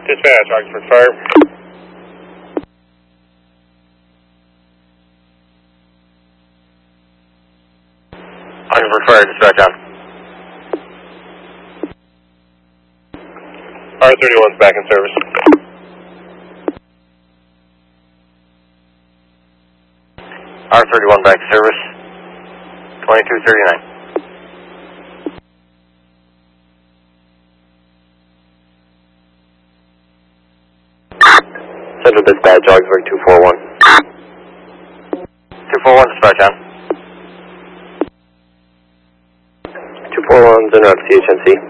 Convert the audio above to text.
Dispatch, Oxford Fire. Oxford Fire, dispatch on. R31's back in service. R31 back to service. 2239. Central Dispatch, Augsburg 241. 241, dispatch on. 241's in route to CHNC.